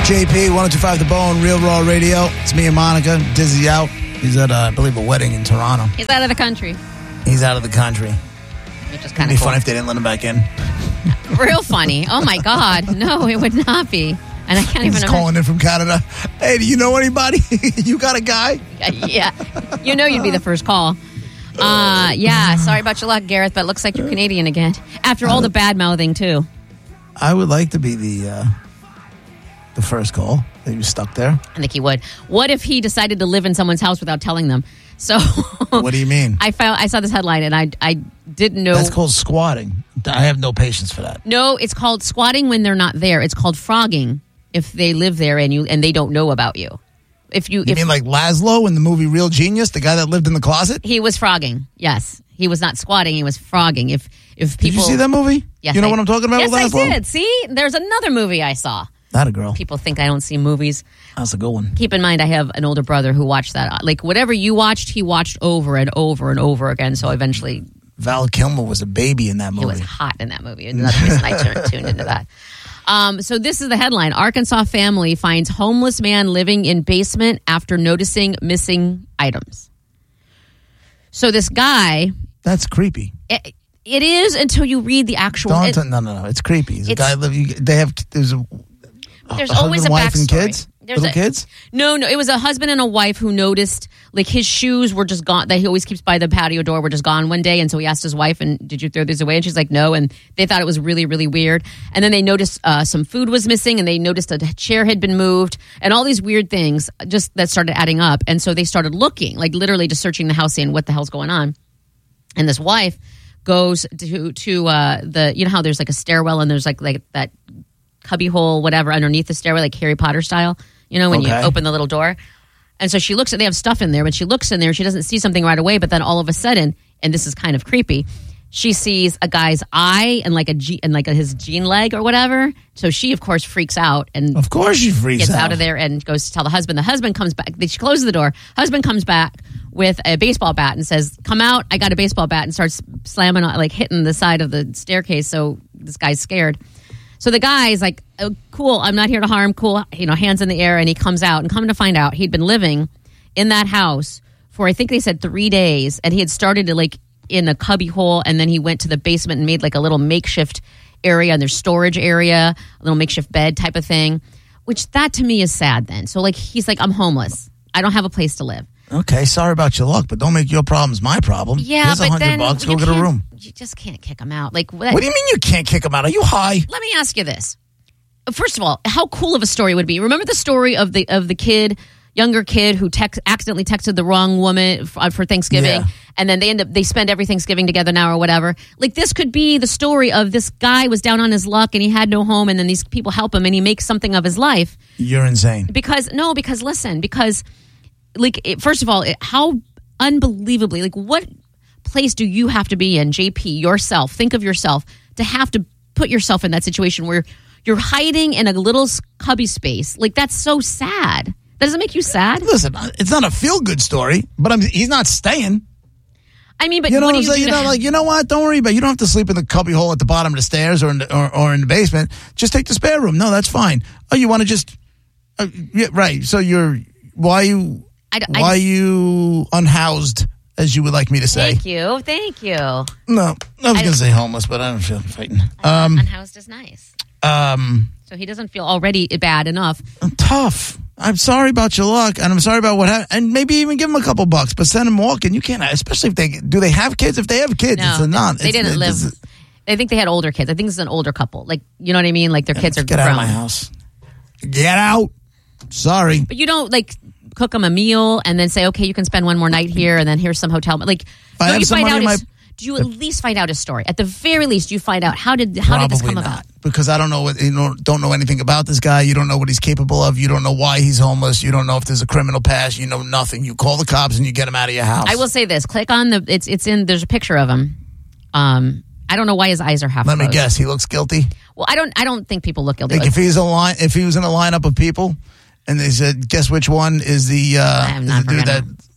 JP, 102.5 The Bone, Real Raw Radio. It's me and Monica. Dizzy out. He's at, I believe, a wedding in Toronto. He's out of the country. He's out of the country. Which is kind It'd of be funny if they didn't let him back in. Real funny. Oh, my God. No, it would not be. And I can't He's even calling in from Canada. Hey, do you know anybody? You got a guy? Yeah. You know you'd be the first call. Yeah, sorry about your luck, Gareth, but it looks like you're Canadian again. After all the bad-mouthing, too. I would like to be the first call. He was stuck there. I think he would. What if he decided to live in someone's house without telling them? So What do you mean? I saw this headline, and I didn't know. That's called squatting. I have no patience for that. No, it's called squatting when they're not there. It's called frogging if they live there and they don't know about you. You mean like Laszlo in the movie Real Genius, the guy that lived in the closet? He was frogging. Yes, he was not squatting. He was frogging. If people, did you see that movie? Yes, you know what I'm talking about? Yes, with Laszlo? I did. See, there's another movie I saw. Not a girl. People think I don't see movies. That's a good one. Keep in mind, I have an older brother who watched that. Like, whatever you watched, he watched over and over and over again. So eventually, Val Kilmer was a baby in that movie. he was hot in that movie. Another reason I tuned into that. So this is the headline. Arkansas family finds homeless man living in basement after noticing missing items. So this guy... That's creepy. It is until you read the actual... No. It's creepy. There's a guy there's a always husband, a wife, backstory. and kids? Little kids? No. It was a husband and a wife who noticed, like, his shoes were just gone. That he always keeps by the patio door were just gone one day. And so he asked his wife, and did you throw these away? And she's like, no. And they thought it was really, really weird. And then they noticed some food was missing, and they noticed a chair had been moved, and all these weird things just that started adding up. And so they started looking, like literally just searching the house, saying, what the hell's going on? And this wife goes to the, you know how there's like a stairwell and there's like that cubby hole, whatever, underneath the stairwell, like Harry Potter style, you know, when you open the little door. And so she looks they have stuff in there, but she looks in there, she doesn't see something right away, but then all of a sudden, and this is kind of creepy, she sees a guy's eye and his jean leg or whatever. So she, of course, freaks out. And of course she freaks out. Gets out of there and goes to tell the husband. The husband comes back. She closes the door. Husband comes back with a baseball bat and says, come out, I got a baseball bat, and starts slamming, like hitting the side of the staircase. So this guy's scared. So the guy's like, oh, cool, I'm not here to harm, cool, hands in the air, and he comes out. And come to find out, he'd been living in that house for, I think they said 3 days, and he had started to, like, in a cubby hole, and then he went to the basement and made, like, a little makeshift area, and there's storage area, a little makeshift bed type of thing, which that to me is sad then. So, like, he's like, I'm homeless. I don't have a place to live. Okay, sorry about your luck, but don't make your problems my problem. Yeah, here's but then $100, go get a room. You just can't kick him out. Like, what do you mean you can't kick him out? Are you high? Let me ask you this. First of all, how cool of a story would it be? Remember the story of the kid, younger kid who accidentally texted the wrong woman for Thanksgiving, and then they spend every Thanksgiving together now or whatever. Like, this could be the story of this guy was down on his luck and he had no home, and then these people help him and he makes something of his life. You're insane. Because first of all, how unbelievably, like, what place do you have to be in, JP, yourself? Think of yourself to have to put yourself in that situation where you're hiding in a little cubby space. Like, that's so sad. That doesn't make you sad? Listen, it's not a feel-good story, but he's not staying. I mean, but you know what what do I'm you saying? You know what? Don't worry about it. You don't have to sleep in the cubby hole at the bottom of the stairs or in the basement. Just take the spare room. No, that's fine. Oh, you want to just... yeah, right. So why are you unhoused, as you would like me to say? Thank you. No, I was going to say homeless, but I don't feel fighting. Unhoused is nice. So he doesn't feel already bad enough. Tough. I'm sorry about your luck, and I'm sorry about what happened. And maybe even give them a couple bucks, but send them walking. You can't, especially if they have kids. If they have kids, no, it's a non. They didn't live. I think they had older kids. I think it's an older couple. Like, you know what I mean? Like, their kids are get grown. out of my house. Get out. Sorry, but you don't like cook them a meal and then say, okay, you can spend one more night here, and then here's some hotel. Like, don't you find out? Do you at least find out his story? At the very least, you find out how did this come about? Because I don't know don't know anything about this guy. You don't know what he's capable of. You don't know why he's homeless. You don't know if there's a criminal past. You know nothing. You call the cops and you get him out of your house. I will say this: click on there's a picture of him. I don't know why his eyes are half closed. Let me guess. He looks guilty. Well, I don't think people look guilty. Like if he was in a lineup of people, and they said, "Guess which one is the dude that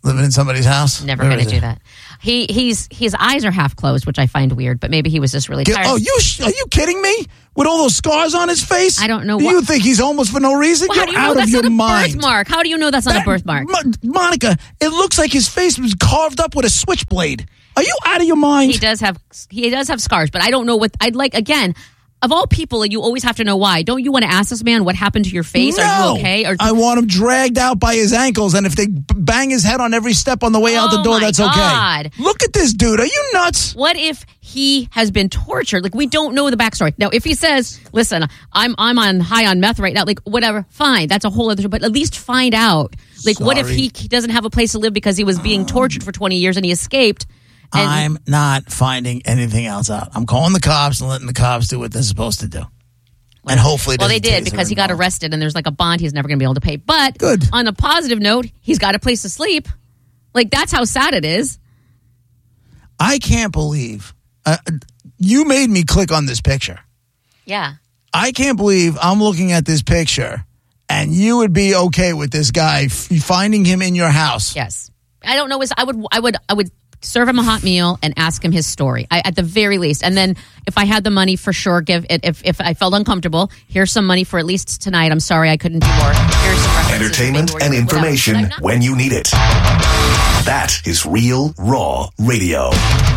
Living in somebody's house? Never going to do that. His eyes are half closed, which I find weird, but maybe he was just really tired. Oh, are you kidding me? With all those scars on his face? I don't know. Do you think he's homeless for no reason? Well, how do you know that's not a birthmark? How do you know that's not a birthmark? Monica, it looks like his face was carved up with a switchblade. Are you out of your mind? He does have scars, but I don't know what I'd like. Again, of all people, you always have to know why. Don't you want to ask this man what happened to your face? No. Are you okay? I want him dragged out by his ankles, and if they bang his head on every step on the way out the door, that's okay. Look at this dude. Are you nuts? What if he has been tortured? Like, we don't know the backstory. Now, if he says, listen, I'm on high on meth right now, like, whatever, fine. That's a whole other, but at least find out. Like, what if he doesn't have a place to live because he was being tortured for 20 years and he escaped? I'm not finding anything else out. I'm calling the cops and letting the cops do what they're supposed to do. And hopefully they did, because he got arrested and there's like a bond he's never going to be able to pay. But good. On a positive note, he's got a place to sleep. Like, that's how sad it is. I can't believe you made me click on this picture. Yeah. I can't believe I'm looking at this picture and you would be okay with this guy finding him in your house. Yes. I don't know. I would serve him a hot meal and ask him his story, at the very least. And then if I had the money, for sure, give it. If I felt uncomfortable, here's some money for at least tonight. I'm sorry I couldn't do more. Here's some entertainment and information when you need it. That is Real Raw Radio.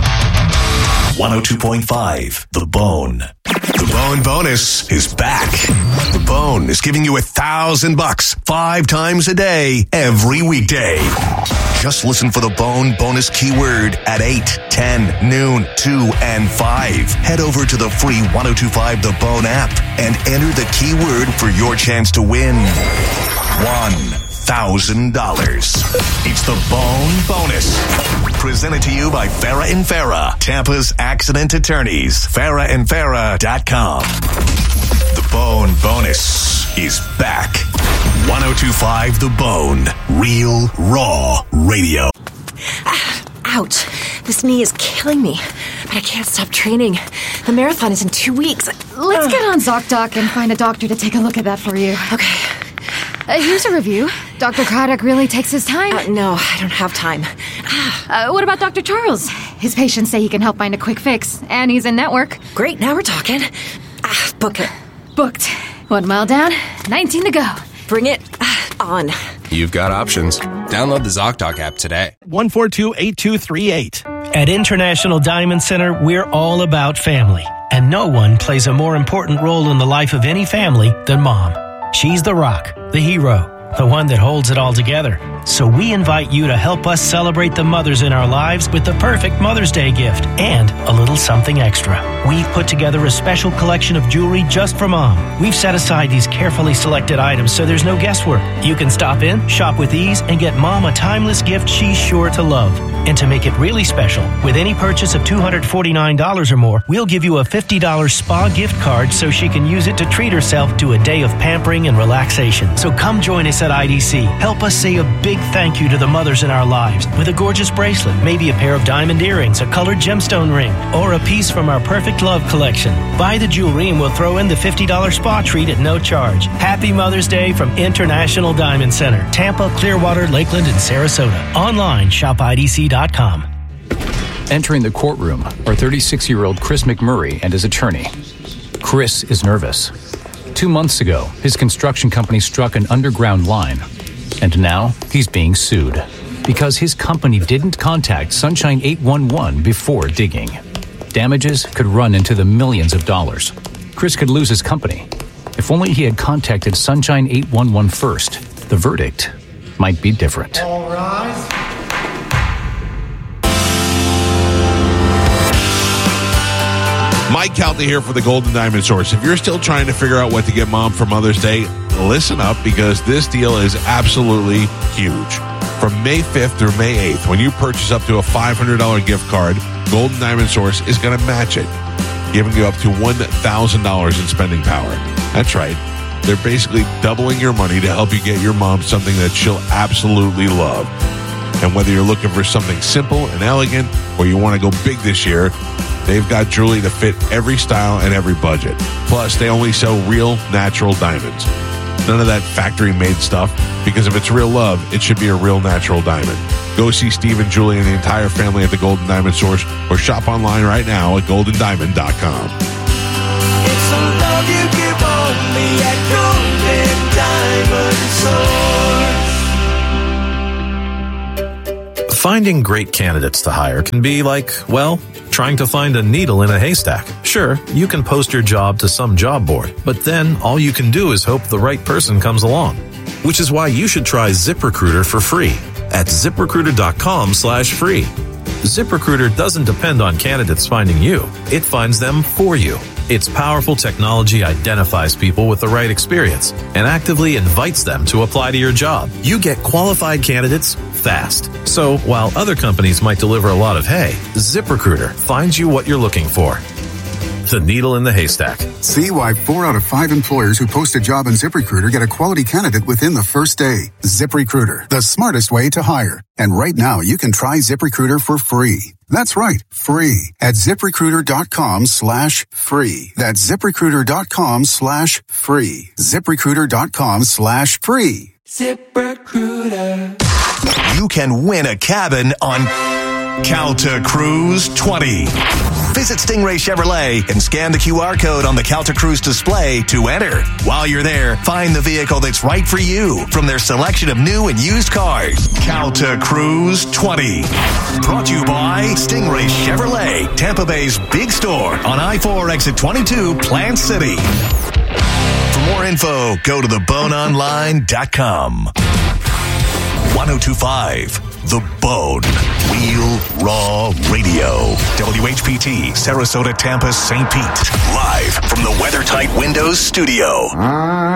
102.5 The Bone. The Bone Bonus is back. The Bone is giving you $1,000 5 times a day, every weekday. Just listen for the Bone Bonus keyword at 8, 10, noon, 2, and 5. Head over to the free 102.5 The Bone app and enter the keyword for your chance to win $1,000. It's the Bone Bonus. Presented to you by Farah and Farah, Tampa's accident attorneys. FarahandFarah.com. The Bone Bonus is back. 102.5 The Bone. Real Raw Radio. Ouch. This knee is killing me, but I can't stop training. The marathon is in 2 weeks. Let's get on ZocDoc and find a doctor to take a look at that for you. Okay. Here's a review. Dr. Craddock really takes his time. No, I don't have time. What about Dr. Charles? His patients say he can help find a quick fix, and he's in network. Great, now we're talking. Book it. Booked. 1 mile down, 19 to go. Bring it on. You've got options. Download the ZocDoc app today. 142-8238. At International Diamond Center, we're all about family. And no one plays a more important role in the life of any family than Mom. She's the rock, the hero, the one that holds it all together. So we invite you to help us celebrate the mothers in our lives with the perfect Mother's Day gift and a little something extra. We've put together a special collection of jewelry just for Mom. We've set aside these carefully selected items so there's no guesswork. You can stop in, shop with ease, and get Mom a timeless gift she's sure to love. And to make it really special, with any purchase of $249 or more, we'll give you a $50 spa gift card so she can use it to treat herself to a day of pampering and relaxation. So come join us at IDC. Help us say a big thank you to the mothers in our lives with a gorgeous bracelet, maybe a pair of diamond earrings, a colored gemstone ring, or a piece from our Perfect Love collection. Buy the jewelry and we'll throw in the $50 spa treat at no charge. Happy Mother's Day from International Diamond Center, Tampa, Clearwater, Lakeland, and Sarasota. Online, shopidc.com. Entering the courtroom are 36-year-old Chris McMurray and his attorney. Chris is nervous. 2 months ago, his construction company struck an underground line, and now he's being sued because his company didn't contact Sunshine 811 before digging. Damages could run into the millions of dollars. Chris could lose his company. If only he had contacted Sunshine 811 first, the verdict might be different. All rise. Mike Calta here for the Golden Diamond Source. If you're still trying to figure out what to get Mom for Mother's Day, listen up, because this deal is absolutely huge. From May 5th through May 8th, when you purchase up to a $500 gift card, Golden Diamond Source is going to match it, giving you up to $1,000 in spending power. That's right. They're basically doubling your money to help you get your mom something that she'll absolutely love. And whether you're looking for something simple and elegant or you want to go big this year, they've got jewelry to fit every style and every budget. Plus, they only sell real, natural diamonds. None of that factory-made stuff, because if it's real love, it should be a real natural diamond. Go see Steve and Julie and the entire family at the Golden Diamond Source, or shop online right now at goldendiamond.com. It's a love you give only at Golden Diamond Source. Finding great candidates to hire can be like, well, trying to find a needle in a haystack. Sure, you can post your job to some job board, but then all you can do is hope the right person comes along. Which is why you should try ZipRecruiter for free at ZipRecruiter.com/free. ZipRecruiter doesn't depend on candidates finding you. It finds them for you. Its powerful technology identifies people with the right experience and actively invites them to apply to your job. You get qualified candidates fast. So while other companies might deliver a lot of hay, ZipRecruiter finds you what you're looking for. The needle in the haystack. See why 4 out of 5 employers who post a job on ZipRecruiter get a quality candidate within the first day. ZipRecruiter, the smartest way to hire. And right now, you can try ZipRecruiter for free. That's right, free at ZipRecruiter.com/free. That's ZipRecruiter.com/free. ZipRecruiter.com/free. ZipRecruiter. You can win a cabin on Calta Cruise 20. Visit Stingray Chevrolet and scan the QR code on the Calta Cruise display to enter. While you're there, find the vehicle that's right for you from their selection of new and used cars. Calta Cruise 20. Brought to you by Stingray Chevrolet, Tampa Bay's big store on I-4 exit 22, Plant City. For more info, go to theboneonline.com. 1025 The Bone. Real Raw Radio. WHPT, Sarasota, Tampa, St. Pete. Live from the WeatherTight Windows studio.